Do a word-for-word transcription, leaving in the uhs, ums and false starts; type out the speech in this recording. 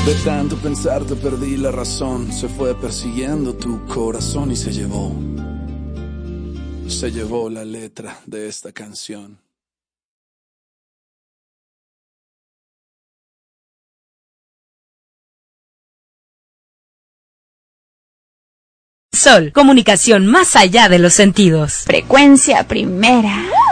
De tanto pensarte perdí la razón. Se fue persiguiendo tu corazón y se llevó, se llevó la letra de esta canción. Sol, comunicación más allá de los sentidos. Frecuencia primera.